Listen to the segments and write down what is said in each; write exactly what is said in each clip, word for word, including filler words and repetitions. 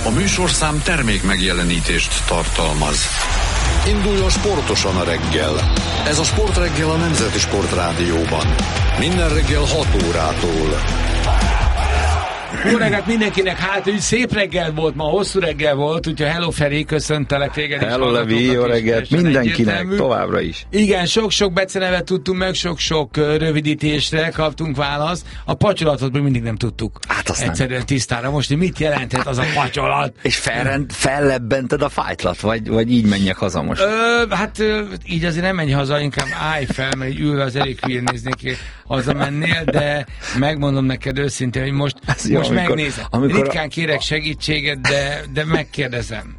A műsorszám termék megjelenítést tartalmaz. Induljon sportosan a reggel. Ez a Sportreggel a Nemzeti Sportrádióban. Minden reggel hat órától. Jó reggelt mindenkinek, hát úgy szép reggel volt, ma hosszú reggel volt, úgyhogy hello Feri, köszöntelek téged is. Hello Levi, jó reggelt mindenkinek, egyértelmű. Továbbra is. Igen, sok-sok becenevet tudtunk meg, sok-sok rövidítésre kaptunk választ. A pacsolatot még mindig nem tudtuk. Hát azt egyszerűen nem. Tisztára. Most mit jelenthet az a pacsolat? És felrend, fellebbented a fájtlat, vagy, vagy így menjek haza most? Ö, hát ö, így azért nem menj haza, inkább állj fel, mert így ülve az elég hülyén néznék, hazamennél, de megmondom neked őszintén, hogy most, jó, most amikor, megnézem. Amikor ritkán a... kérek segítséget, de, de megkérdezem.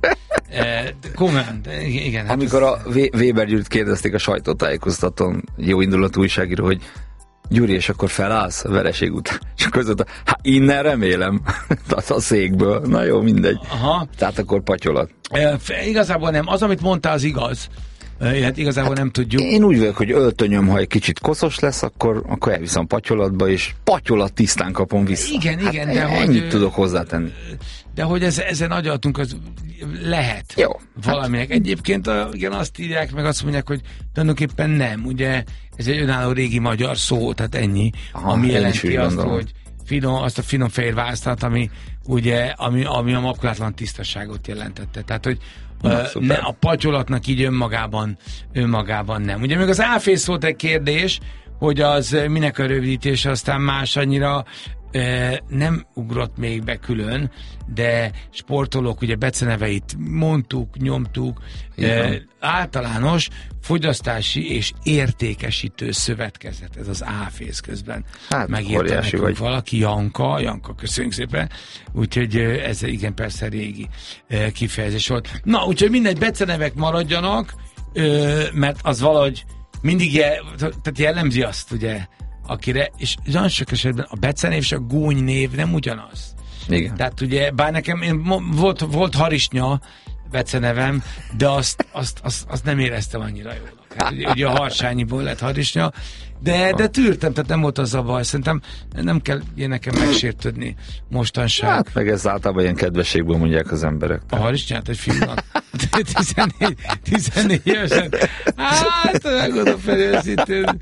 E, komolyan, igen. Hát amikor ez... a Weber Gyurit kérdezték a sajtótájékoztatón, jó indulatú újságíró, hogy Gyuri, és akkor felállsz a vereség után? És között, hát innen remélem, tehát a székből. Na jó, mindegy. Aha. Tehát akkor patyolat. E, igazából nem. Az, amit mondtál, az igaz. Hát igazából hát nem tudjuk. Én úgy vagyok, hogy öltönyöm, ha egy kicsit koszos lesz, akkor, akkor elviszem patyolatba, és patyolat tisztán kapom vissza. Igen, igen. Hát de ennyit hogy, tudok hozzátenni. De hogy ez, ezen agyaltunk, az lehet. Jó. Valaminek. Hát. Egyébként igen, azt írják, meg azt mondják, hogy tulajdonképpen nem. Ugye ez egy önálló régi magyar szó, tehát ennyi, Aha, ami jelenti azt, gondolom. hogy finom, azt a finom fehér vásztat, ami ugye, ami, ami a makulátlan tisztaságot jelentette. Tehát, hogy Na, uh, ne, a patyolatnak így önmagában, önmagában nem. Ugye még az áfész volt egy kérdés, hogy az minek a rövidítése, aztán más annyira uh, nem ugrott még be külön, de sportolók ugye beceneveit mondtuk, nyomtuk, uh, általános fogyasztási és értékesítő szövetkezet, ez az áfész közben. Hát, megírta nekünk vagy. Valaki, Janka, Janka, köszönjük szépen, úgyhogy ez igen, persze régi kifejezés volt. Na, úgyhogy mindegy, becenevek maradjanak, mert az valahogy mindig je, tehát jellemzi azt, ugye, akire, és nagyon sok esetben a becenév és a gúny név nem ugyanaz. Igen. Tehát ugye, bár nekem én, volt, volt harisnya becenevem, de azt, azt, azt, azt nem éreztem annyira jól. Hát, ugye, ugye a harsányiból lett harisnya, de, de tűrtem, tehát nem volt az a baj. Szerintem nem kell ilyen nekem megsértődni mostanság. Hát meg ez általában ilyen kedvességből mondják az emberek. A harisnyát egy fiúnak. tizennégy, tizennégy évesen. Hát, megadom fel őszintén.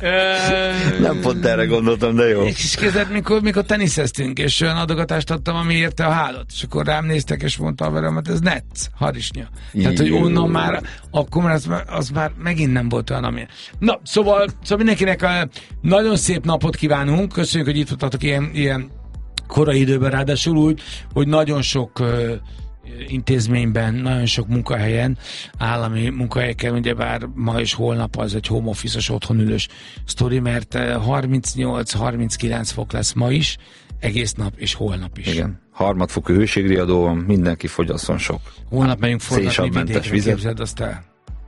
Nem pont erre gondoltam, de jó. És kezdett, mikor, mikor teniszeztünk, és olyan adogatást adtam, ami érte a hálót, és akkor rám néztek, és mondta a verem, hogy ez netsz, harisnya. Tehát, hogy onnan már, akkor már az, az már megint nem volt olyan, ami... Na, szóval, szóval mindenkinek a nagyon szép napot kívánunk, köszönjük, hogy itt voltatok ilyen, ilyen korai időben, ráadásul úgy, hogy nagyon sok uh, intézményben, nagyon sok munkahelyen, állami munkahelyeken, ugyebár ma és holnap az egy home office-os otthonülős sztori, mert harmincnyolc-harminckilenc fok lesz ma is, egész nap és holnap is. Igen, harmadfokú hőségriadó van, mindenki fogyasszon sok. Holnap megyünk forgatni vidékre, képzeld azt el.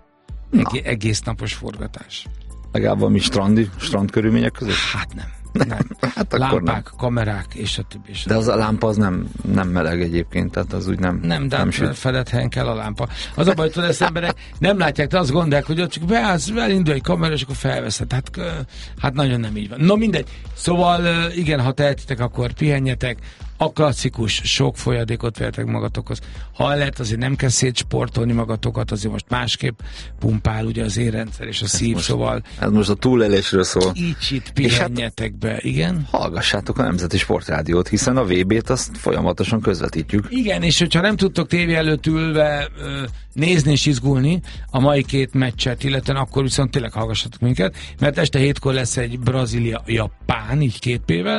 Eg- egész napos forgatás. Legalább valami strandi, strand körülmények között? Hát nem. Nem. Hát lámpák, nem. Kamerák, és a többi. És a de az a lámpa az nem, nem meleg egyébként, tehát az úgy nem... Nem, de nem fedett helyen kell a lámpa. Az a baj, hogy az emberek nem látják, de azt gondolják, hogy ott csak beállsz, elindul egy kamera, és akkor felveszed. Hát, hát nagyon nem így van. No mindegy. Szóval igen, ha tehetitek, akkor pihenjetek. A klasszikus, sok folyadékot vegyetek magatokhoz. Ha lehet, azért nem kell szétsportolni magatokat, azért most másképp pumpál ugye az érrendszer és a ez szív, most, szóval... Ez most a túlélésről szól. Így pihenjetek hát, be, igen? Hallgassátok a Nemzeti Sportrádiót, hiszen a vé bét azt folyamatosan közvetítjük. Igen, és hogyha nem tudtok tévé előtt ülve ö, nézni és izgulni a mai két meccset, illetve akkor viszont tényleg hallgassatok minket, mert este hétkor lesz egy Brazília-Japán, így két pével,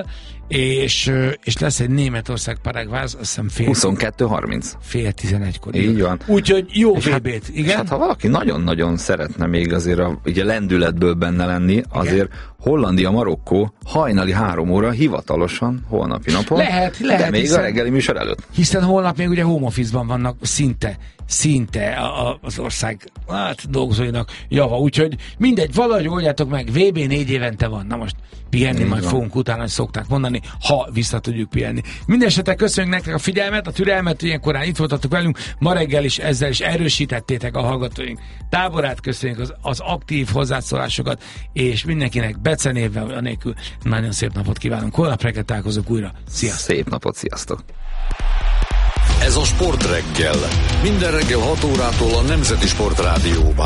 és, és lesz egy Németország-Paraguay, azt hiszem fél... huszonkettő harminc. Fél tizenegykor. Így van. Úgyhogy jó vé bét, hát, igen? Hát ha valaki nagyon-nagyon szeretne még azért a ugye lendületből benne lenni, azért igen? Hollandia-Marokkó hajnali három óra hivatalosan holnapi napon. Lehet, lehet. De még hiszen, a reggeli műsor előtt. Hiszen holnap még ugye home office-ban vannak szinte, szinte a, a, az ország hát, dolgozóinak java. Úgyhogy mindegy, valahogy oldjátok meg, vé bé négy évente van. Na most pihenni majd van. Fogunk utána, hogy szokták mondani, ha vissza tudjuk pihenni. Mindenesetre köszönjük nektek a figyelmet, a türelmet, ilyen korán itt voltatok velünk, ma reggel is ezzel is erősítettétek a hallgatóink táborát, köszönjük az, az aktív hozzászólásokat, és mindenkinek becenévvel, anélkül nagyon szép napot kívánunk. Holnap reggel találkozunk újra. Sziasztok! Szép napot, sziasztok! Ez a Sportreggel. Minden reggel hat órától a Nemzeti Sportrádióban.